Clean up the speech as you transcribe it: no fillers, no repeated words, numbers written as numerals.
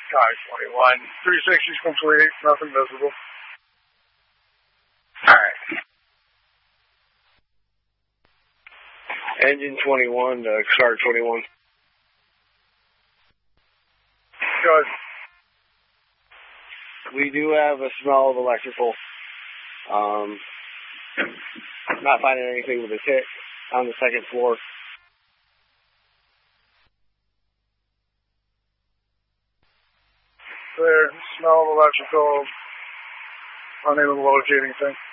Sky 21. 360's complete. Nothing visible. Alright. Engine 21 to Star 21. Good. We do have a smell of electrical. Not finding anything with a hit on the second floor. There. Smell of electrical. Unable to locate anything.